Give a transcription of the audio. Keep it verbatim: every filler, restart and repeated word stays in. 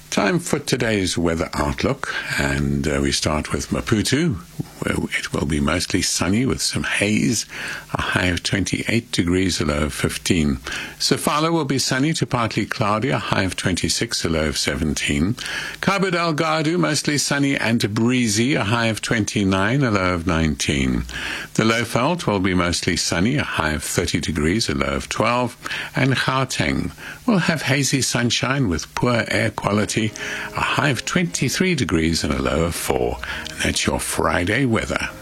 Time for today's weather outlook, and uh, we start with Maputo, where it will be mostly sunny with some haze, a high of twenty-eight degrees, a low of fifteen. Sofala will be sunny to partly cloudy, a high of twenty-six, a low of seventeen. Cabo Delgado, mostly sunny and breezy, a high of twenty-nine, a low of nineteen. The Lowveld will be mostly sunny, a high of thirty degrees, a low of twelve. And Gauteng will have hazy sunshine with poor air quality, a high of twenty-three degrees and a low of four. And that's your Friday weather.